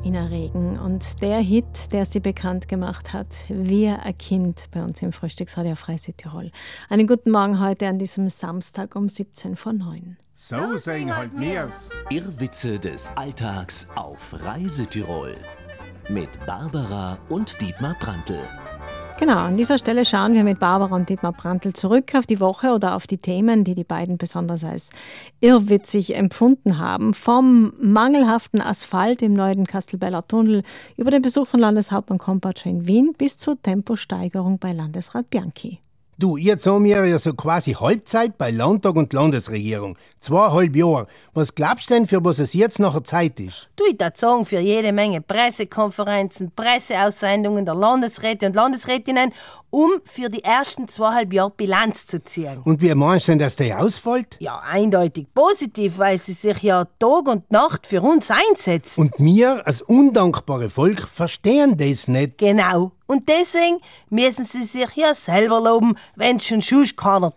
ihn erregen. Und der Hit, der sie bekannt gemacht hat, Wir ein Kind, bei uns im Frühstücksradio Frei Südtirol. Einen guten Morgen heute an diesem Samstag um 7:17. So singen halt mir's. Irrwitze des Alltags auf Reisetirol mit Barbara und Dietmar Prantl. Genau, an dieser Stelle schauen wir mit Barbara und Dietmar Prantl zurück auf die Woche oder auf die Themen, die die beiden besonders als irrwitzig empfunden haben. Vom mangelhaften Asphalt im neuen Kastelbeller Tunnel über den Besuch von Landeshauptmann Kompatscher in Wien bis zur Temposteigerung bei Landesrat Bianchi. Du, jetzt haben wir ja so quasi Halbzeit bei Landtag und Landesregierung. 2,5 Jahre. Was glaubst du denn, für was es jetzt nachher Zeit ist? Du, ich würd sagen, für jede Menge Pressekonferenzen, Presseaussendungen der Landesräte und Landesrätinnen, um für die ersten 2,5 Jahre Bilanz zu ziehen. Und wie meinst du denn, dass der ausfällt? Ja, eindeutig positiv, weil sie sich ja Tag und Nacht für uns einsetzen. Und wir, als undankbare Volk, verstehen das nicht. Genau. Und deswegen müssen sie sich ja selber loben, wenn schon sonst keiner